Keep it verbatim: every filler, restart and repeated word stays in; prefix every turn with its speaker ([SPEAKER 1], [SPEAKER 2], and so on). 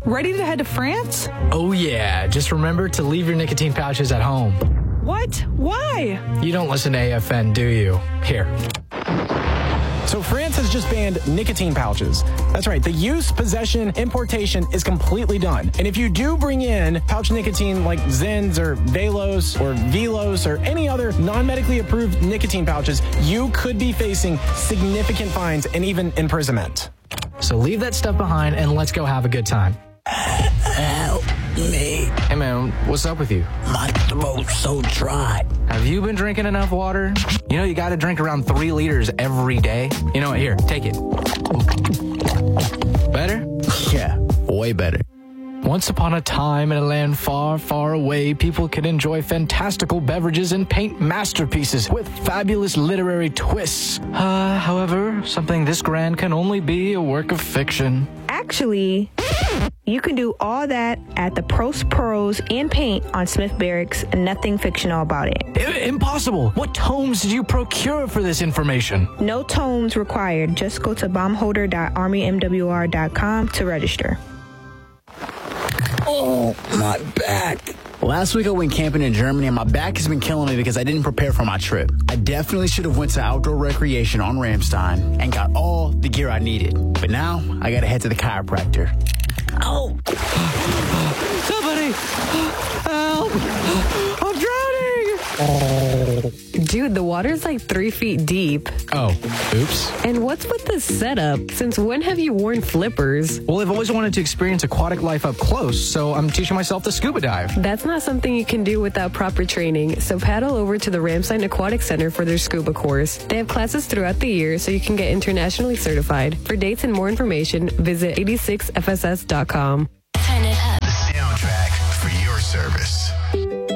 [SPEAKER 1] Ready to head to France?
[SPEAKER 2] Oh yeah, just remember to leave your nicotine pouches at home.
[SPEAKER 1] What? Why?
[SPEAKER 2] You don't listen to A F N, do you? Here.
[SPEAKER 3] So France has just banned nicotine pouches. That's right. The use, possession, importation is completely done. And if you do bring in pouch nicotine like Zins or Velos or Velos or any other non-medically approved nicotine pouches, you could be facing significant fines and even imprisonment.
[SPEAKER 2] So leave that stuff behind and let's go have a good time.
[SPEAKER 4] Help me.
[SPEAKER 2] Hey man, what's up with you?
[SPEAKER 4] My throat's so dry.
[SPEAKER 2] Have you been drinking enough water? You know you gotta drink around three liters every day. You know what, here, take it. Better?
[SPEAKER 4] Yeah, way better.
[SPEAKER 2] Once upon a time in a land far, far away, people could enjoy fantastical beverages and paint masterpieces with fabulous literary twists. Uh, however, something this grand can only be a work of fiction.
[SPEAKER 5] Actually, you can do all that at the Prost Pearls and Paint on Smith Barracks, and nothing fictional about it.
[SPEAKER 2] I- impossible! What tomes did you procure for this information?
[SPEAKER 5] No tomes required. Just go to bombholder dot army m w r dot com to register.
[SPEAKER 4] Oh, my back. Last week I went camping in Germany and my back has been killing me because I didn't prepare for my trip. I definitely should have went to outdoor recreation on Ramstein and got all the gear I needed. But now I gotta head to the chiropractor. Oh!
[SPEAKER 2] Somebody! Help! I'm drowning!
[SPEAKER 6] Dude, the water's like three feet deep.
[SPEAKER 2] Oh, oops.
[SPEAKER 6] And what's with this setup? Since when have you worn flippers?
[SPEAKER 2] Well, I've always wanted to experience aquatic life up close, so I'm teaching myself to scuba dive.
[SPEAKER 6] That's not something you can do without proper training, so paddle over to the Ramstein Aquatic Center for their scuba course. They have classes throughout the year so you can get internationally certified. For dates and more information, visit eighty-six f s s dot com.